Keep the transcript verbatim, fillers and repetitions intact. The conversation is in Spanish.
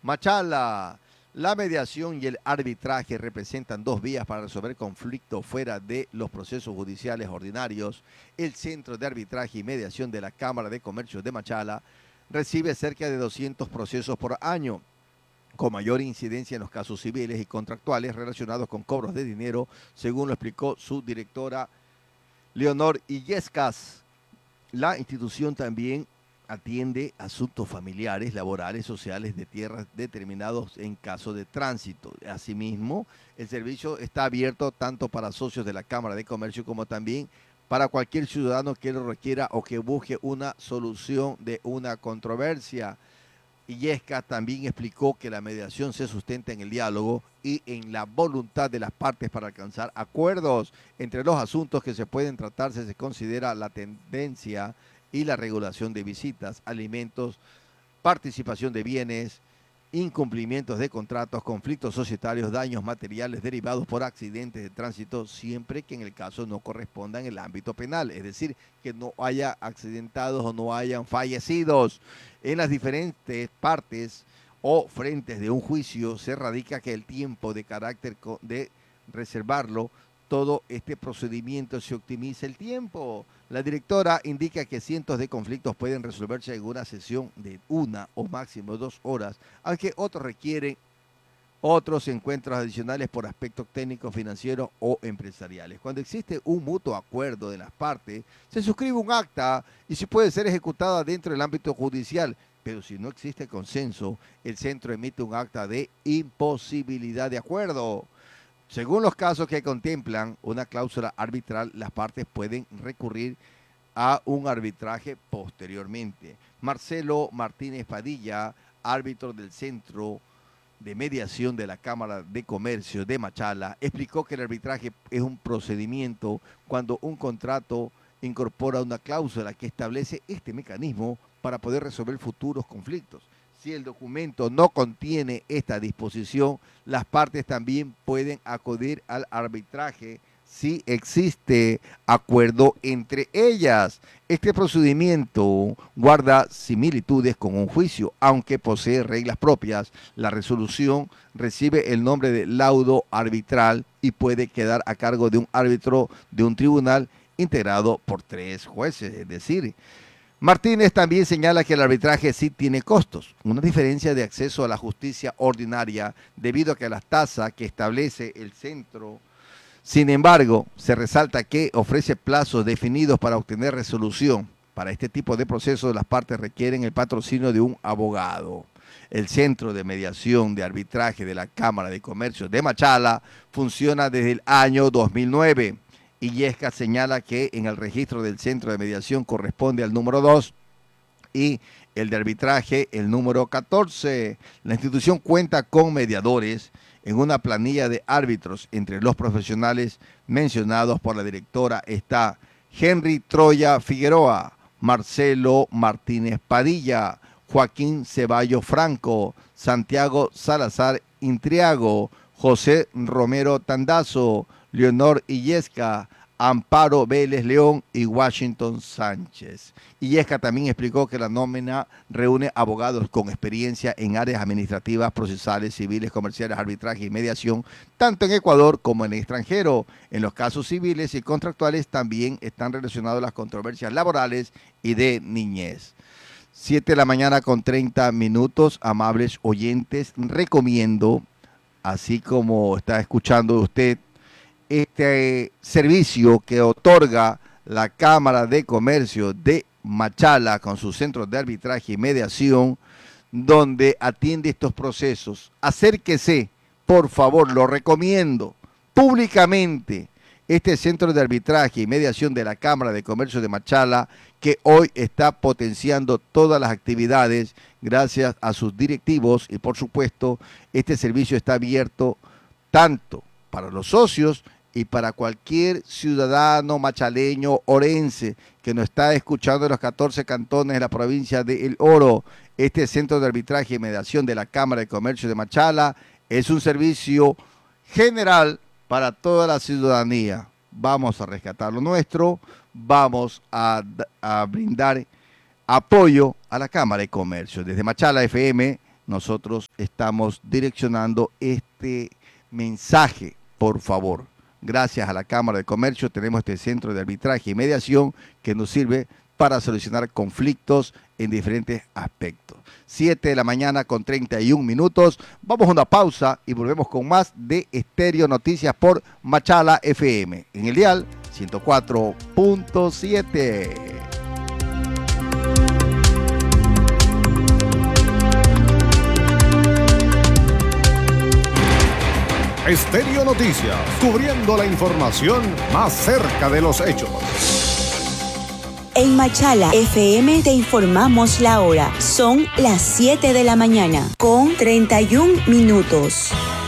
Machala. La mediación y el arbitraje representan dos vías para resolver conflictos fuera de los procesos judiciales ordinarios. El Centro de Arbitraje y Mediación de la Cámara de Comercio de Machala recibe cerca de doscientos procesos por año, con mayor incidencia en los casos civiles y contractuales relacionados con cobros de dinero, según lo explicó su directora Leonor Illescas. La institución también atiende asuntos familiares, laborales, sociales de tierras determinados en caso de tránsito. Asimismo, el servicio está abierto tanto para socios de la Cámara de Comercio como también para cualquier ciudadano que lo requiera o que busque una solución de una controversia. Illescas también explicó que la mediación se sustenta en el diálogo y en la voluntad de las partes para alcanzar acuerdos. Entre los asuntos que se pueden tratarse se considera la tendencia y la regulación de visitas, alimentos, participación de bienes, incumplimientos de contratos, conflictos societarios, daños materiales derivados por accidentes de tránsito, siempre que en el caso no corresponda en el ámbito penal, es decir, que no haya accidentados o no hayan fallecidos. En las diferentes partes o frentes de un juicio se radica que el tiempo de carácter de reservarlo, todo este procedimiento se optimiza el tiempo. La directora indica que cientos de conflictos pueden resolverse en una sesión de una o máximo dos horas, aunque otros requieren otros encuentros adicionales por aspectos técnicos, financieros o empresariales. Cuando existe un mutuo acuerdo de las partes, se suscribe un acta y si puede ser ejecutada dentro del ámbito judicial, pero si no existe consenso, el centro emite un acta de imposibilidad de acuerdo. Según los casos que contemplan una cláusula arbitral, las partes pueden recurrir a un arbitraje posteriormente. Marcelo Martínez Padilla, árbitro del Centro de Mediación de la Cámara de Comercio de Machala, explicó que el arbitraje es un procedimiento cuando un contrato incorpora una cláusula que establece este mecanismo para poder resolver futuros conflictos. Si el documento no contiene esta disposición, las partes también pueden acudir al arbitraje si existe acuerdo entre ellas. Este procedimiento guarda similitudes con un juicio, aunque posee reglas propias. La resolución recibe el nombre de laudo arbitral y puede quedar a cargo de un árbitro de un tribunal integrado por tres jueces, es decir, Martínez también señala que el arbitraje sí tiene costos, una diferencia de acceso a la justicia ordinaria debido a que las tasas que establece el centro. Sin embargo, se resalta que ofrece plazos definidos para obtener resolución. Para este tipo de procesos, las partes requieren el patrocinio de un abogado. El Centro de Mediación de Arbitraje de la Cámara de Comercio de Machala funciona desde el año dos mil nueve. Illescas señala que en el registro del centro de mediación corresponde al número dos y el de arbitraje el número catorce. La institución cuenta con mediadores en una planilla de árbitros. Entre los profesionales mencionados por la directora está Henry Troya Figueroa, Marcelo Martínez Padilla, Joaquín Ceballos Franco, Santiago Salazar Intriago, José Romero Tandazo, Leonor Illescas, Amparo Vélez León y Washington Sánchez. Illescas también explicó que la nómina reúne abogados con experiencia en áreas administrativas, procesales, civiles, comerciales, arbitraje y mediación, tanto en Ecuador como en el extranjero. En los casos civiles y contractuales también están relacionados las controversias laborales y de niñez. siete de la mañana con treinta minutos, amables oyentes, recomiendo, así como está escuchando usted, este servicio que otorga la Cámara de Comercio de Machala con sus centros de arbitraje y mediación, donde atiende estos procesos. Acérquese, por favor, lo recomiendo públicamente. Este centro de arbitraje y mediación de la Cámara de Comercio de Machala, que hoy está potenciando todas las actividades gracias a sus directivos y, por supuesto, este servicio está abierto tanto para los socios y para cualquier ciudadano machaleño orense que nos está escuchando en los catorce cantones de la provincia de El Oro. Este centro de arbitraje y mediación de la Cámara de Comercio de Machala es un servicio general para toda la ciudadanía. Vamos a rescatar lo nuestro, vamos a, a brindar apoyo a la Cámara de Comercio. Desde Machala F M, nosotros estamos direccionando este mensaje, por favor. Gracias a la Cámara de Comercio tenemos este centro de arbitraje y mediación que nos sirve para solucionar conflictos en diferentes aspectos. siete de la mañana con treinta y un minutos. Vamos a una pausa y volvemos con más de Estéreo Noticias por Machala F M en el dial ciento cuatro punto siete. Estéreo Noticias, cubriendo la información más cerca de los hechos. En Machala F M te informamos la hora. Son las siete de la mañana con treinta y un minutos.